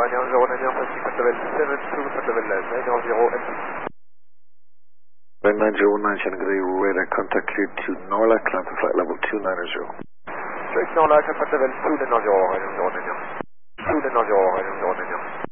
Ryanair 090, passing flight level 72, flight level 90 empty. 909, Shanghai radar, contact cleared to Norlac, climb to flight level 290. Straight Norlac, flight level 290, Ryanair 090. 290, Ryanair 090.